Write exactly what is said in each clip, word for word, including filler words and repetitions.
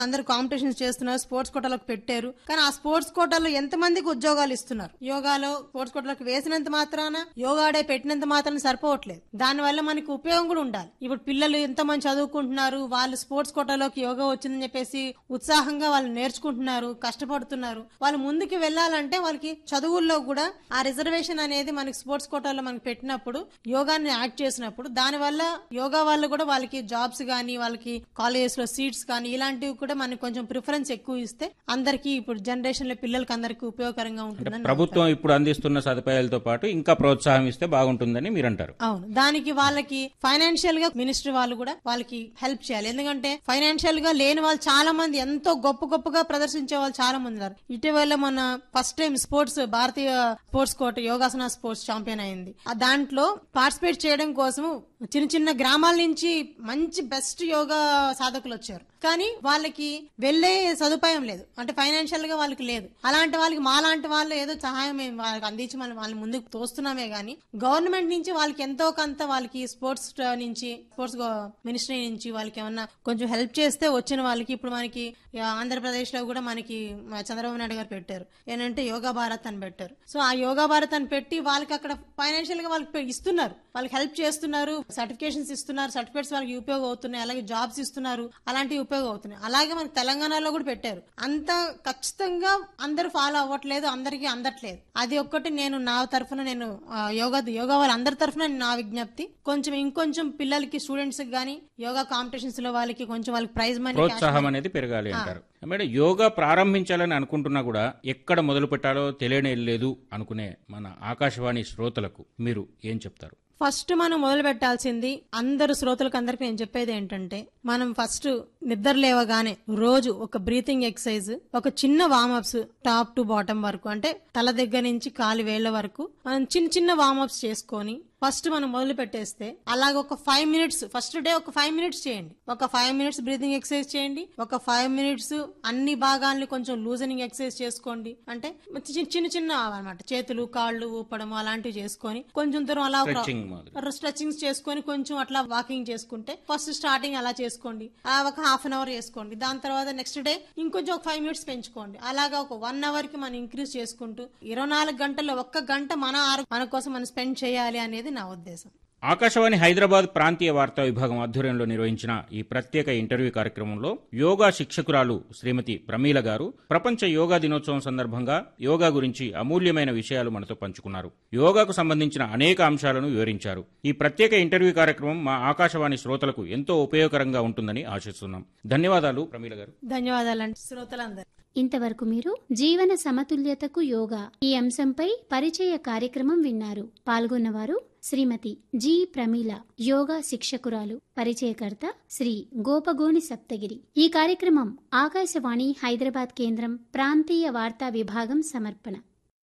అందరు కాంపిటీషన్స్ చేస్తున్నారు, స్పోర్ట్స్ కోటాలకు పెట్టారు. కానీ ఆ స్పోర్ట్స్ కోటాలో ఎంత మందికి ఉద్యోగాలు ఇస్తున్నారు? యోగాలో స్పోర్ట్స్ కోటాలకు వేసినంత మాత్రాన, యోగా డే పెట్టినంత మాత్రాన సరిపోవట్లేదు. దానివల్ల మనకి ఉపయోగం కూడా ఉండాలి. ఇప్పుడు పిల్లలు ఎంత మంది చదువుకుంటున్నారు, వాళ్ళు స్పోర్ట్స్ కోటాలోకి యోగా వచ్చిందని చెప్పేసి ఉత్సాహంగా వాళ్ళు నేర్చుకుంటున్నారు, కష్టపడుతున్నారు. వాళ్ళు ముందుకు వెళ్లాలంటే వాళ్ళకి చదువుల్లో కూడా ఆ రిజర్వేషన్ అనేది మనకి స్పోర్ట్స్ కోటాలో మనకి పెట్టినప్పుడు, యోగాన్ని యాడ్ చేసినప్పుడు, దానివల్ల యోగా వల్ల కూడా వాళ్ళకి జాబ్స్ గానీ, వాళ్ళకి కాలేజెస్ లో సీట్స్ కానీ ఇలాంటివి కూడా మనకి కొంచెం ప్రిఫరెన్స్ ఎక్కువ ఇస్తే అందరికి ఇప్పుడు జనరేషన్ లో పిల్లలకి అందరికి ఉపయోగకరంగా ఉంటుందని ప్రభుత్వం ఇప్పుడు అందిస్తున్న సదుపాయాలతో పాటు ఇంకా ప్రోత్సాహం ఇస్తే బాగుంటుందని మీరు అంటారు. అవును, దానికి వాళ్ళకి ఫైనాన్షియల్ గా మినిస్ట్రీ వాళ్ళు కూడా వాళ్ళకి హెల్ప్ చేయాలి. ఎందుకంటే ఫైనాన్షియల్ గా లేని వాళ్ళు చాలా మంది ఎంతో గొప్ప గొప్పగా ప్రదర్శించే వాళ్ళు చాలా మంది ఉన్నారు. ఇటీవల మన ఫస్ట్ టైం స్పోర్ట్స్ భారతీయ sports quota yogasana sports champion అయింది. ఆ దాంట్లో పార్టిసిపేట్ చేయడం కోసం చిన్న చిన్న గ్రామాల నుంచి మంచి బెస్ట్ యోగా సాధకులు వచ్చారు. కానీ వాళ్ళకి వెళ్లే సదుపాయం లేదు, అంటే ఫైనాన్షియల్ గా వాళ్ళకి లేదు. అలాంటి వాళ్ళకి మాలాంటి వాళ్ళు ఏదో సహాయం వాళ్ళకి అందించి మనం వాళ్ళని ముందుకు తోస్తున్నామే గానీ గవర్నమెంట్ నుంచి వాళ్ళకి ఎంతో కొంత వాళ్ళకి స్పోర్ట్స్ నుంచి స్పోర్ట్స్ మినిస్ట్రీ నుంచి వాళ్ళకి ఏమన్నా కొంచెం హెల్ప్ చేస్తే వచ్చిన వాళ్ళకి ఇప్పుడు మనకి ఆంధ్రప్రదేశ్ లో కూడా మనకి చంద్రబాబు నాయుడు గారు పెట్టారు ఏంటంటే యోగా భారత్ అని పెట్టారు. సో ఆ యోగా భారత్ అని పెట్టి వాళ్ళకి అక్కడ ఫైనాన్షియల్ గా వాళ్ళకి ఇస్తున్నారు, వాళ్ళకి హెల్ప్ చేస్తున్నారు, సర్టిఫికేషన్స్ ఇస్తున్నారు, సర్టిఫికేట్స్ వాళ్ళకి ఉపయోగం అవుతున్నాయి, అలాగే జాబ్స్ ఇస్తున్నారు, అలాంటివి ఉపయోగం అవుతున్నాయి. అలాగే మనకి తెలంగాణలో కూడా పెట్టారు. అంత ఖచ్చితంగా అందరూ ఫాలో అవ్వట్లేదు, అందరికీ అందట్లేదు. అది ఒక్కటి నేను నా తరఫున నేను యోగా యోగా వాళ్ళ అందరి తరఫున నా విజ్ఞప్తి, కొంచెం ఇంకొంచెం పిల్లలకి స్టూడెంట్స్ గానీ యోగా కాంపిటీషన్స్ లో వాళ్ళకి కొంచెం వాళ్ళకి ప్రైజ్ మనీ ప్రోత్సాహం అనేది పెరగాలి అంటారు. మేడం, యోగా ప్రారంభించాలని అనుకుంటున్నా కూడా ఎక్కడ మొదలు పెట్టాలో తెలియనే లేదు అనుకునే మన ఆకాశవాణి శ్రోతలకు మీరు ఏం చెప్తారు? ఫస్ట్ మనం మొదలు పెట్టాల్సింది అందరు శ్రోతలకు అందరికి నేను చెప్పేది ఏంటంటే, మనం ఫస్ట్ నిద్ర లేవగానే రోజు ఒక బ్రీతింగ్ ఎక్సర్సైజ్, ఒక చిన్న వార్మప్స్ టాప్ టు బాటమ్ వరకు, అంటే తల దగ్గర నుంచి కాలి వేళ్ల వరకు మనం చిన్న చిన్న వార్మప్స్ చేసుకొని ఫస్ట్ మనం మొదలు పెట్టేస్తే, అలాగ ఒక ఫైవ్ మినిట్స్ ఫస్ట్ డే ఒక ఫైవ్ మినిట్స్ చేయండి. ఒక ఫైవ్ మినిట్స్ బ్రీతింగ్ ఎక్సర్సైజ్ చేయండి. ఒక ఫైవ్ మినిట్స్ అన్ని భాగాల్ని కొంచెం లూజనింగ్ ఎక్సర్సైజ్ చేసుకోండి. అంటే చిన్న చిన్న అనమాట, చేతులు కాళ్ళు ఊపడం అలాంటివి చేసుకొని కొంచెం దూరం అలా స్ట్రెచింగ్స్ చేసుకొని కొంచెం అట్లా వాకింగ్ చేసుకుంటే ఫస్ట్ స్టార్టింగ్ అలా చేసుకోండి. అలా ఒక హాఫ్ అన్ అవర్ చేసుకోండి. దాని తర్వాత నెక్స్ట్ డే ఇంకొంచెం ఒక ఫైవ్ మినిట్స్ పెంచుకోండి. అలాగా ఒక వన్ అవర్ కి మనం ఇంక్రీజ్ చేసుకుంటూ ఇరవై నాలుగు గంటల్లో ఒక్క గంట మన మన కోసం మనం స్పెండ్ చేయాలి అనేది నా ఉద్దేశం. ఆకాశవాణి హైదరాబాద్ ప్రాంతీయ వార్తా విభాగం ఆధ్వర్యంలో నిర్వహించిన ఈ ప్రత్యేక ఇంటర్వ్యూ కార్యక్రమంలో యోగా శిక్షకురాలు శ్రీమతి ప్రమీల గారు ప్రపంచ యోగా దినోత్సవం సందర్భంగా యోగా గురించి అమూల్యమైన విషయాలు మనతో పంచుకున్నారు. యోగాకు సంబంధించిన అనేక అంశాలను వివరించారు. ఈ ప్రత్యేక ఇంటర్వ్యూ కార్యక్రమం మా ఆకాశవాణి శ్రోతలకు ఎంతో ఉపయోగకరంగా ఉంటుందని ఆశిస్తున్నాం. ధన్యవాదాలు ప్రమీల గారు. ధన్యవాదాలండి శ్రోతలందరూ. ఇంతవరకు మీరు జీవన సమతుల్యతకు యోగా ఈ అంశంపై పరిచయ కార్యక్రమం విన్నారు. పాల్గొన్నవారు శ్రీమతి జి ప్రమీల, యోగా శిక్షకురాలు. పరిచయకర్త శ్రీ గోపగోని సప్తగిరి. ఈ కార్యక్రమం ఆకాశవాణి హైదరాబాద్ కేంద్రం ప్రాంతీయ వార్తా విభాగం సమర్పణ.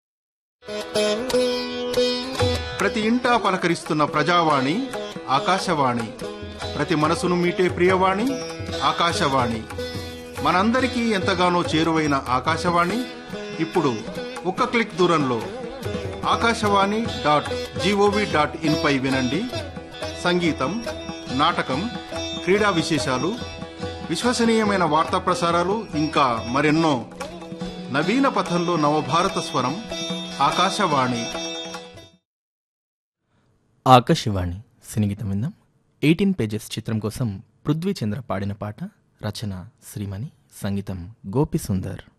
ప్రతి ఇంటా పలకరిస్తున్న ప్రజావాణి ఆకాశవాణి, ప్రతి మనసును మీటే ప్రియవాణి ఆకాశవాణి. మనందరికీ ఎంతగానో చేరువైన ఆకాశవాణి ఇప్పుడు ఒక్క క్లిక్ దూరంలో Akashvani dot GOV dot in పై వినండి. సంగీతం, నాటకం, క్రీడా విశేషాలు, విశ్వసనీయమైన వార్తా ప్రసారాలు, ఇంకా మరెన్నో. నవీన పథంలో నవభారత స్వరం ఆకాశవాణి. ఆకాశవాణి సినిగీతం విందాం. ఎయిటీన్ పేజెస్ చిత్రం కోసం పృథ్వీ చంద్ర పాడిన పాట. రచన శ్రీమణి, సంగీతం గోపి సుందర్.